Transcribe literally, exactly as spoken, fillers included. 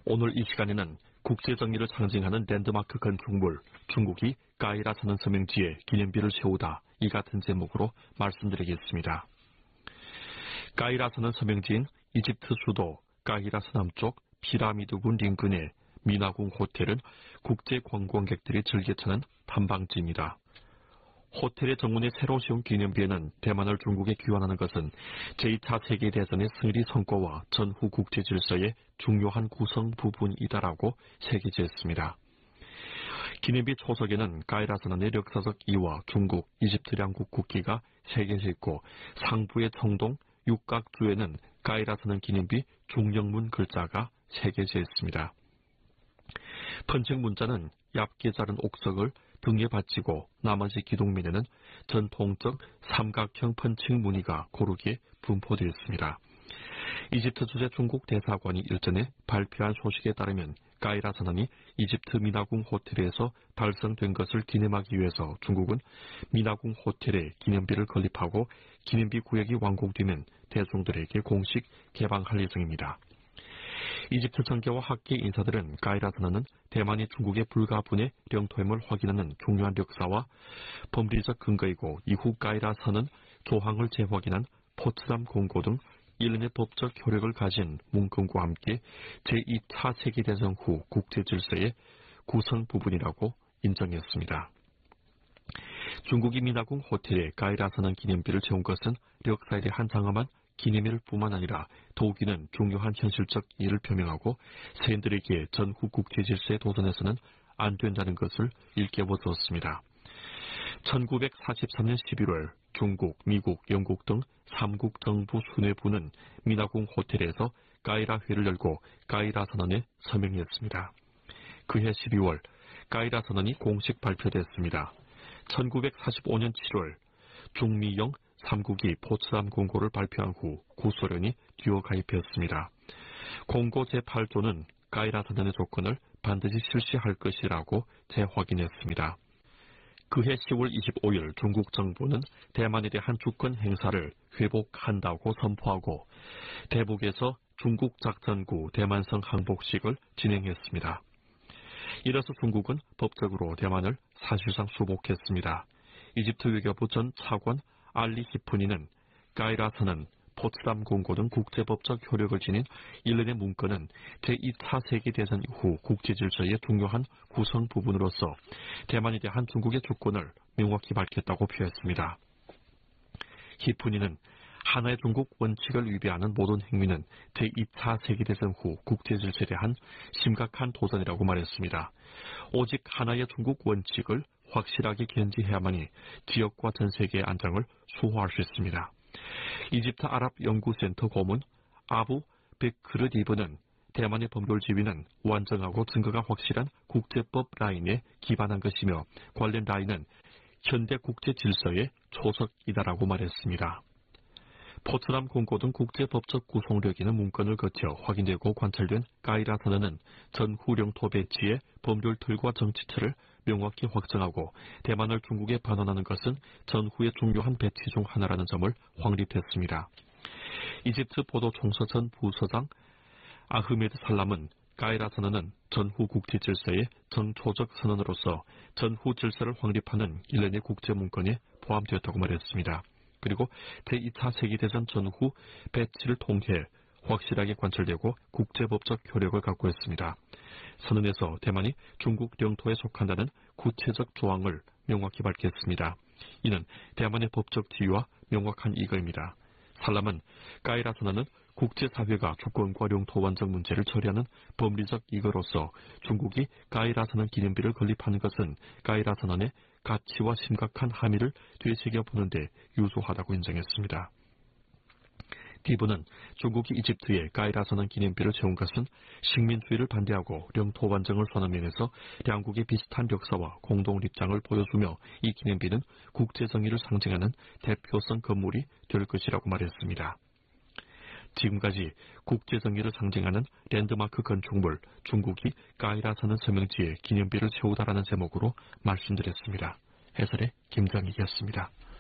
오늘 이 시간에는 국제정의를 상징하는 랜드마크 건축물 중국이 까이라사는 서명지에 기념비를 세우다 이 같은 제목으로 말씀드리겠습니다. 까이라사는 서명지인 이집트 수도 까이라사 남쪽 피라미드군 인근의 미나궁 호텔은 국제 관광객들이 즐겨 찾는 탐방지입니다. 호텔의 정문에 새로 세운 기념비에는 대만을 중국에 귀환하는 것은 제이 차 세계대전의 승리 성과와 전후 국제 질서의 중요한 구성 부분이다라고 새겨졌습니다. 기념비 초석에는 까이라사는의 역사적 이와 중국, 이집트 양국 국기가 새겨져 있고 상부의 청동 육각주에는 까이라사는 기념비 중영문 글자가 새겨져 있습니다. 펀칭 문자는 얇게 자른 옥석을 등에 받치고 나머지 기둥면에는 전통적 삼각형 펀칭 무늬가 고르게 분포되어 있습니다. 이집트 주재 중국 대사관이 일전에 발표한 소식에 따르면 까이라사는이 이집트 미나궁 호텔에서 달성된 것을 기념하기 위해서 중국은 미나궁 호텔에 기념비를 건립하고 기념비 구역이 완공되면 대중들에게 공식 개방할 예정입니다. 이집트 정계와 학계 인사들은 까이라사는은 대만이 중국의 불가분의 영토임을 확인하는 중요한 역사와 법리적 근거이고 이후 까이라사는 조항을 재확인한 포츠담 공고 등 일련의 법적 효력을 가진 문건과 함께 제이 차 세계대전 후 국제 질서의 구성 부분이라고 인정했습니다. 중국이 미나궁 호텔에 까이라사는 기념비를 세운 것은 역사에 대한 장엄한 기념일 뿐만 아니라 도기는 중요한 현실적 이해를 표명하고 세인들에게 전후 국제 질서에 도전해서는 안 된다는 것을 일깨워 주었습니다. 천구백사십삼 년 십일월 중국, 미국, 영국 등 삼국 정부 수뇌부는 미나궁 호텔에서 까이라회를 열고 까이라선언에 서명했습니다. 그해 십이월 까이라선언이 공식 발표됐습니다. 천구백사십오 년 칠월 중미영 삼국이 포츠담 공고를 발표한 후 구소련이 뒤어 가입했습니다. 공고 제팔 조는 까이라선언의 조건을 반드시 실시할 것이라고 재확인했습니다. 그해 시월 이십오일 중국 정부는 대만에 대한 주권 행사를 회복한다고 선포하고 대북에서 중국 작전구 대만성 항복식을 진행했습니다. 이로써 중국은 법적으로 대만을 사실상 수복했습니다. 이집트 외교부 전 차관 알리 히프니는 까이라사는 포츠담 공고 등 국제법적 효력을 지닌 일련의 문건은 제이 차 세계대전 이후 국제질서의 중요한 구성 부분으로서 대만에 대한 중국의 주권을 명확히 밝혔다고 표했습니다. 히프니는 하나의 중국 원칙을 위배하는 모든 행위는 제이 차 세계대전 후 국제질서에 대한 심각한 도전이라고 말했습니다. 오직 하나의 중국 원칙을 확실하게 견지해야만이 지역과 전 세계의 안정을 수호할 수 있습니다. 이집트 아랍 연구센터 고문 아부 베크르 디브는 대만의 법률 지위는 완전하고 증거가 확실한 국제법 라인에 기반한 것이며 관련 라인은 현대 국제 질서의 초석이다라고 말했습니다. 포츠담 공고 등 국제법적 구속력 있는 문건을 거쳐 확인되고 관찰된 까이라선언은 전후 영토 배치의 법률 틀과 정치틀을 명확히 확정하고 대만을 중국에 반환하는 것은 전후의 중요한 배치 중 하나라는 점을 확립했습니다. 이집트 보도총서 전 부서장 아흐메드 살람은 까이라선언은 전후 국제 질서의 정초적 선언으로서 전후 질서를 확립하는 일련의 국제 문건에 포함되었다고 말했습니다. 그리고 제이 차 세계대전 전후 배치를 통해 확실하게 관철되고 국제법적 효력을 갖고 있습니다. 선언에서 대만이 중국 영토에 속한다는 구체적 조항을 명확히 밝혔습니다. 이는 대만의 법적 지위와 명확한 이거입니다. 살람은 까이라선언은 국제사회가 주권과 영토 완전 문제를 처리하는 법리적 이거로서 중국이 까이라선언 기념비를 건립하는 것은 까이라선언의 가치와 심각한 함의를 되새겨보는데 유효하다고 인정했습니다. 디브는 중국이 이집트에 까이라선언 기념비를 세운 것은 식민주의를 반대하고 영토 완전을 선언 면에서 양국의 비슷한 역사와 공동 입장을 보여주며 이 기념비는 국제정의를 상징하는 대표성 건물이 될 것이라고 말했습니다. 지금까지 국제정의를 상징하는 랜드마크 건축물 중국이 까이라사는 서명지에 기념비를 세우다라는 제목으로 말씀드렸습니다. 해설의 김정익이었습니다.